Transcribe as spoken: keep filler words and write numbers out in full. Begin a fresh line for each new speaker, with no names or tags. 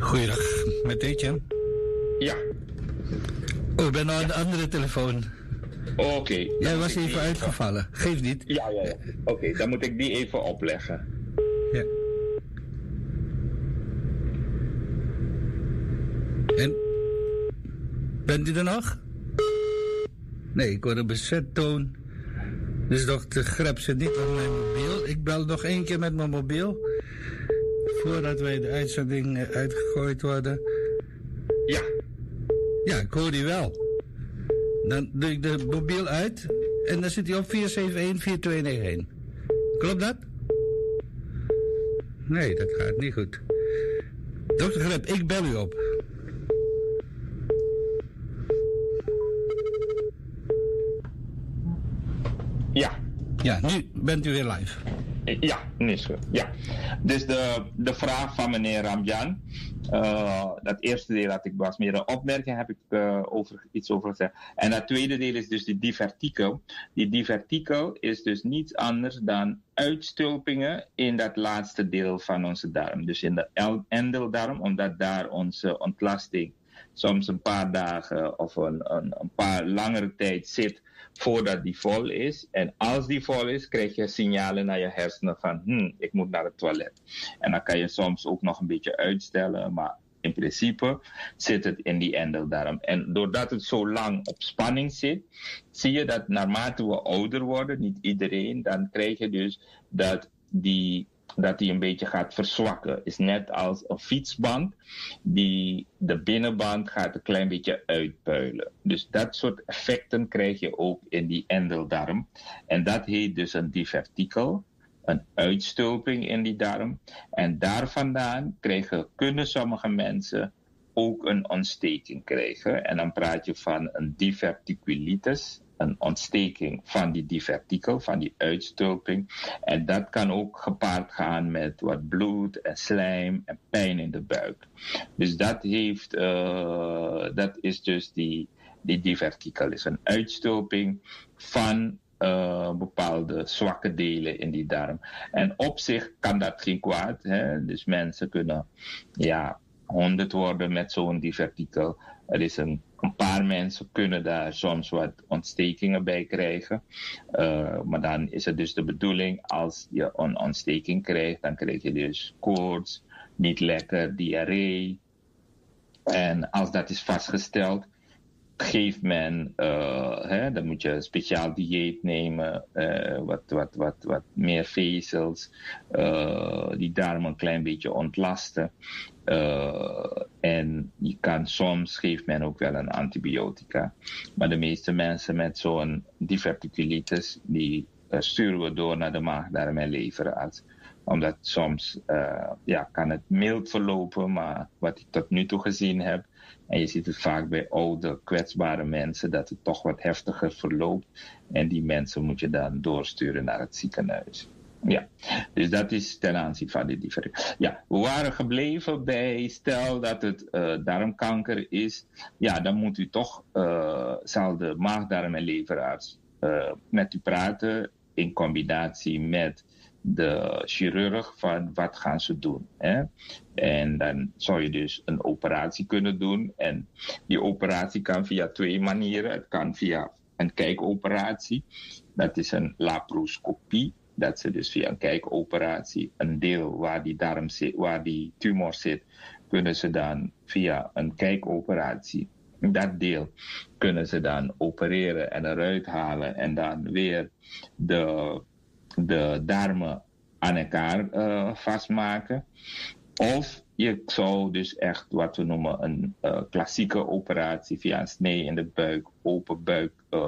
Goeiedag, met Etienne.
Ja.
Oh, ik ben nou aan de andere telefoon.
Oké. Okay,
Jij was even uitgevallen. Geef niet.
Ja, ja, ja. Oké, okay, dan moet ik die even opleggen.
Ja. En? Bent u er nog? Nee, ik hoor een bezettoon. Dus dokter Grep zit niet op mijn mobiel. Ik bel nog één keer met mijn mobiel. Voordat wij de uitzending uitgegooid worden.
Ja.
Ja, ik hoor die wel. Dan doe ik de mobiel uit. En dan zit hij op vier zeven een vier twee negen een. Klopt dat? Nee, dat gaat niet goed. dokter Grep, ik bel u op.
Ja.
Ja, nu bent u weer live.
Ja, niet zo. Ja. Dus de, de vraag van meneer Ramjan. Uh, dat eerste deel dat ik was meer een opmerking, heb ik uh, over, iets over gezegd. En dat tweede deel is dus die divertikel. Die divertikel is dus niets anders dan uitstulpingen in dat laatste deel van onze darm. Dus in de endeldarm, omdat daar onze ontlasting soms een paar dagen of een, een, een paar langere tijd zit voordat die vol is. En als die vol is, krijg je signalen naar je hersenen van, hm, ik moet naar het toilet. En dan kan je soms ook nog een beetje uitstellen, maar in principe zit het in die endeldarm. En doordat het zo lang op spanning zit, zie je dat naarmate we ouder worden, niet iedereen, dan krijg je dus dat die dat die een beetje gaat verzwakken. Is net als een fietsband, die de binnenband gaat een klein beetje uitpuilen. Dus dat soort effecten krijg je ook in die endeldarm. En dat heet dus een divertikel, een uitstulping in die darm. En daar vandaan krijgen, kunnen sommige mensen ook een ontsteking krijgen. En dan praat je van een diverticulitis, een ontsteking van die divertikel, van die uitstulping. En dat kan ook gepaard gaan met wat bloed en slijm en pijn in de buik. Dus dat heeft, uh, dat is dus die, die divertikel, is een uitstulping van uh, bepaalde zwakke delen in die darm. En op zich kan dat geen kwaad, hè? Dus mensen kunnen, ja, honderd worden met zo'n divertikel. Er is een, een paar mensen kunnen daar soms wat ontstekingen bij krijgen. Uh, maar dan is het dus de bedoeling, als je een ontsteking krijgt, dan krijg je dus koorts, niet lekker, diarree. En als dat is vastgesteld, geeft men, uh, hè, dan moet je een speciaal dieet nemen, uh, wat, wat, wat, wat meer vezels, uh, die darmen een klein beetje ontlasten. Uh, en je kan soms, geeft men ook wel een antibiotica. Maar de meeste mensen met zo'n diverticulitis, die uh, sturen we door naar de maag-darm- en leverarts. Omdat soms uh, ja, kan het mild verlopen, maar wat ik tot nu toe gezien heb, en je ziet het vaak bij oude, kwetsbare mensen, dat het toch wat heftiger verloopt. En die mensen moet je dan doorsturen naar het ziekenhuis. Ja, dus dat is ten aanzien van die diverticulitis. Ja, we waren gebleven bij, stel dat het uh, darmkanker is, ja, dan moet u toch, uh, zal de maag-darm- en leverarts uh, met u praten in combinatie met de chirurg van wat gaan ze doen. Hè? En dan zou je dus een operatie kunnen doen. En die operatie kan via twee manieren. Het kan via een kijkoperatie. Dat is een laparoscopie. Dat ze dus via een kijkoperatie een deel waar die darm zit, waar die tumor zit, kunnen ze dan via een kijkoperatie dat deel kunnen ze dan opereren en eruit halen en dan weer de de darmen aan elkaar uh, vastmaken. Of je zou dus echt wat we noemen een uh, klassieke operatie via een snee in de buik, open buik, uh,